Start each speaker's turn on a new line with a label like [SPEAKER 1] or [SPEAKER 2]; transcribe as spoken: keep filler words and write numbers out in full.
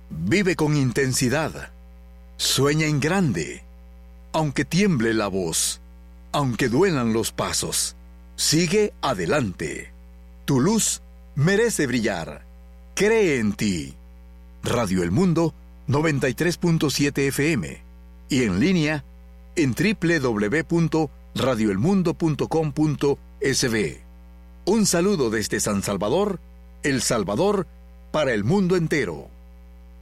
[SPEAKER 1] Vive con intensidad. Sueña en grande. Aunque tiemble la voz, aunque duelan los pasos, sigue adelante. Tu luz merece brillar. Cree en ti. Radio El Mundo noventa y tres punto siete F M y en línea en doble u doble u doble u punto radio el mundo punto com punto es be. Un saludo desde San Salvador, El Salvador, para el mundo entero.